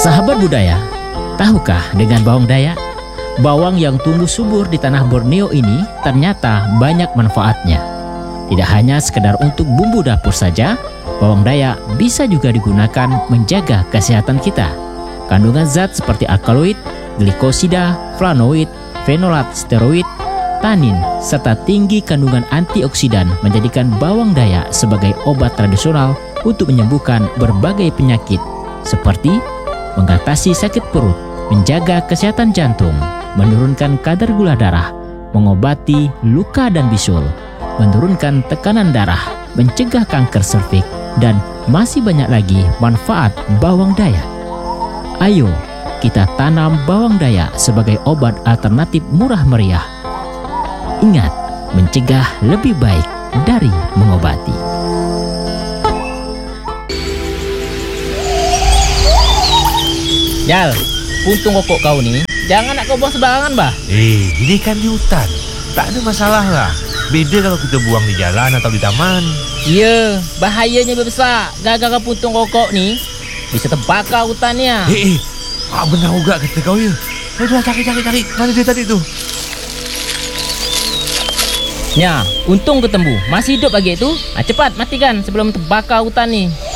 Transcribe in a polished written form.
Sahabat budaya, tahukah dengan bawang dayak? Bawang yang tumbuh subur di tanah Borneo ini ternyata banyak manfaatnya. Tidak hanya sekedar untuk bumbu dapur saja, bawang dayak bisa juga digunakan menjaga kesehatan kita. Kandungan zat seperti alkaloid, glikosida, flavonoid, fenolat, steroid, tanin, serta tinggi kandungan antioksidan menjadikan bawang dayak sebagai obat tradisional untuk menyembuhkan berbagai penyakit seperti mengatasi sakit perut, menjaga kesehatan jantung, menurunkan kadar gula darah, mengobati luka dan bisul, menurunkan tekanan darah, mencegah kanker serviks, dan masih banyak lagi manfaat bawang dayak. Ayo, kita tanam bawang dayak sebagai obat alternatif murah meriah. Ingat, mencegah lebih baik dari mengobati. Jal, puntung kokok kau nih, jangan nak kau buang sembarangan, bah. Ini kan di hutan, tak ada masalah lah. Beda kalau kita buang di jalan atau di taman. Iya, bahayanya besar. Gara-gara puntung kokok nih, bisa terbakar hutannya. Benar juga kata kau ya. Ayolah cari. Mana dia tadi tu? Ya, untung ketemu. Masih hidup lagi itu. Cepat matikan sebelum terbakar hutan nih.